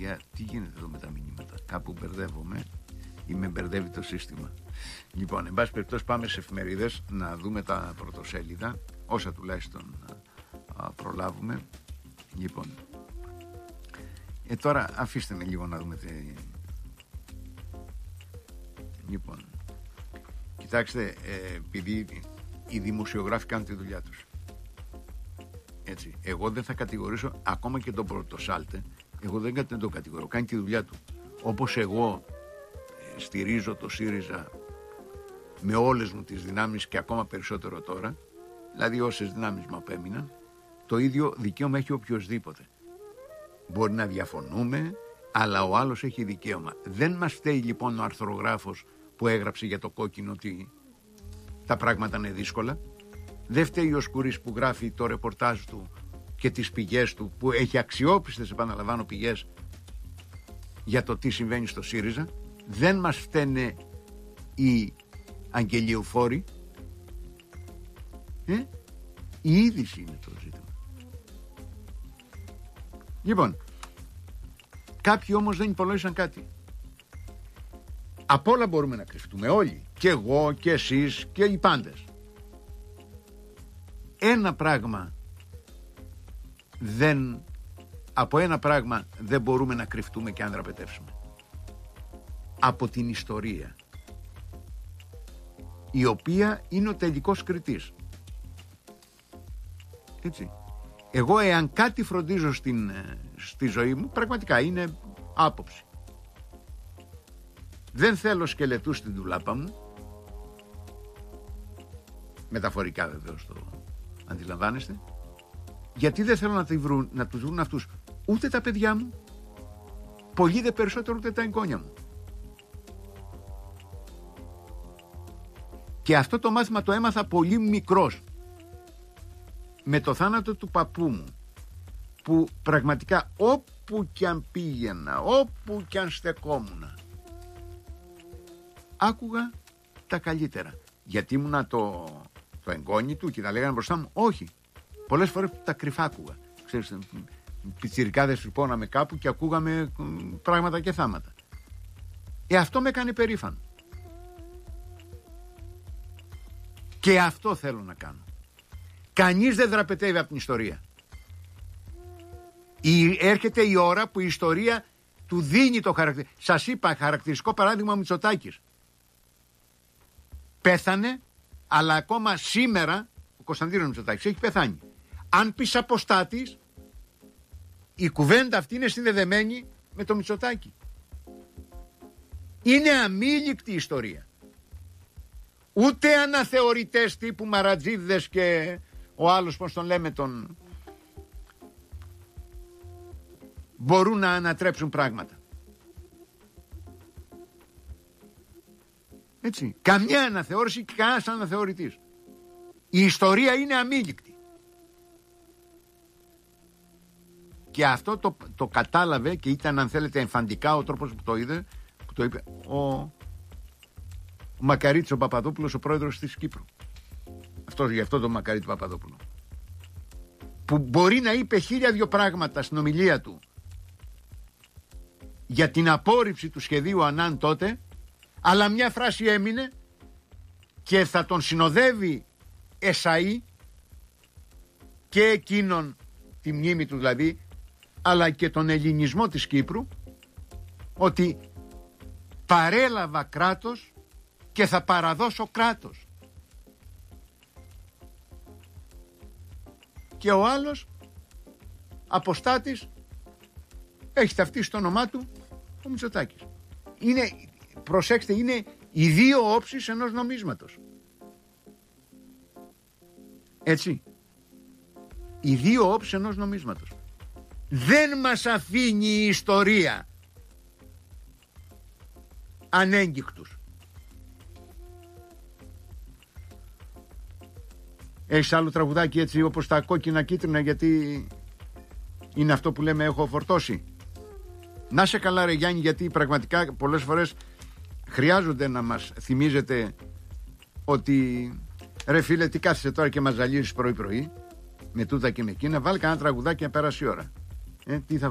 παιδιά, τι γίνεται εδώ με τα μηνύματα? Κάπου μπερδεύομαι ή με μπερδεύει το σύστημα. Λοιπόν, εν πάση περιπτώσει, πάμε σε εφημερίδες να δούμε τα πρωτοσέλιδα, όσα τουλάχιστον προλάβουμε. Λοιπόν, τώρα αφήστε με λίγο να δούμε. Λοιπόν, κοιτάξτε, επειδή οι δημοσιογράφοι κάνουν τη δουλειά τους, έτσι, εγώ δεν θα κατηγορήσω ακόμα και τον Πρωτοσάλτε. Εγώ δεν τον κατηγορώ, κάνει τη δουλειά του. Όπως εγώ στηρίζω το ΣΥΡΙΖΑ με όλες μου τις δυνάμεις και ακόμα περισσότερο τώρα, δηλαδή όσες δυνάμεις μου απέμειναν, το ίδιο δικαίωμα έχει οποιοσδήποτε. Μπορεί να διαφωνούμε, αλλά ο άλλος έχει δικαίωμα. Δεν μας φταίει λοιπόν ο αρθρογράφος που έγραψε για το κόκκινο ότι τα πράγματα είναι δύσκολα. Δεν φταίει ο Σκουρής που γράφει το ρεπορτάζ του και τις πηγές του, που έχει αξιόπιστες, επαναλαμβάνω, πηγές για το τι συμβαίνει στο ΣΥΡΙΖΑ. Δεν μας φταίνε οι αγγελιοφόροι. Η είδηση είναι το ζήτημα. Λοιπόν, κάποιοι όμως δεν υπολόγισαν κάτι. Απ' όλα μπορούμε να κρυφτούμε όλοι, και εγώ και εσείς και οι πάντες. Από ένα πράγμα δεν μπορούμε να κρυφτούμε και αν δραπετεύσουμε. Από την ιστορία, η οποία είναι ο τελικός κριτής. Έτσι. Εγώ εάν κάτι φροντίζω στη ζωή μου, πραγματικά είναι άποψη. Δεν θέλω σκελετούς στην ντουλάπα μου, μεταφορικά βεβαίως το αντιλαμβάνεστε, γιατί δεν θέλω να τους βρουν αυτούς ούτε τα παιδιά μου, πολύ δε περισσότερο ούτε τα εγγόνια μου. Και αυτό το μάθημα το έμαθα πολύ μικρός, με το θάνατο του παππού μου, που πραγματικά όπου κι αν πήγαινα, όπου κι αν στεκόμουνα, άκουγα τα καλύτερα. Γιατί ήμουνα το εγγόνι του και τα λέγανε μπροστά μου? Όχι. Πολλές φορές τα κρυφά άκουγα. Ξέρεις, πιτσιρικάδες τρυπώναμε κάπου και ακούγαμε πράγματα και θάματα. Αυτό με έκανε περήφανο. Και αυτό θέλω να κάνω. Κανείς δεν δραπετεύει από την ιστορία. Έρχεται η ώρα που η ιστορία του δίνει το χαρακτηριστικό. Σας είπα, χαρακτηριστικό παράδειγμα, ο Μητσοτάκης. Πέθανε, αλλά ακόμα σήμερα ο Κωνσταντίνος Μητσοτάκης έχει πεθάνει. Αν πεις αποστάτης, η κουβέντα αυτή είναι συνδεδεμένη με το Μητσοτάκη. Είναι αμήλικτη η ιστορία. Ούτε αναθεωρητές τύπου Μαρατζίδες και ο άλλος, πώς τον λέμε, μπορούν να ανατρέψουν πράγματα. Έτσι. Καμιά αναθεώρηση και κανένας αναθεωρητής. Η ιστορία είναι αμήλικτη. Και αυτό το κατάλαβε και ήταν, αν θέλετε, εμφαντικά ο τρόπος που το είδε, που το είπε ο Μακαρίτης ο Παπαδόπουλος, ο πρόεδρος της Κύπρου. Γι' αυτό το Μακαρίτη Παπαδόπουλο, που μπορεί να είπε 1002 πράγματα στην ομιλία του για την απόρριψη του σχεδίου Ανάν τότε, αλλά μια φράση έμεινε και θα τον συνοδεύει εσαΐ και εκείνον, τη μνήμη του δηλαδή, αλλά και τον ελληνισμό της Κύπρου, ότι παρέλαβα κράτος και θα παραδώσω κράτος. Και ο άλλος αποστάτης έχει ταυτίσει το όνομά του ο Μητσοτάκης. Προσέξτε, είναι οι δύο όψεις ενός νομίσματος. Έτσι. Οι δύο όψεις ενός νομίσματος. Δεν μας αφήνει η ιστορία ανέγκυχτους. Έχεις άλλο τραγουδάκι έτσι όπως τα κόκκινα κίτρινα, γιατί είναι αυτό που λέμε έχω φορτώσει? Να σε καλά ρε Γιάννη, γιατί πραγματικά πολλές φορές χρειάζονται να μας θυμίζετε ότι ρε φίλε, τι κάθεσαι τώρα και μας ζαλίζεις πρωί πρωί με τούτα και με εκείνα? Βάλει κανένα τραγουδάκι να περάσει η ώρα. Τι θα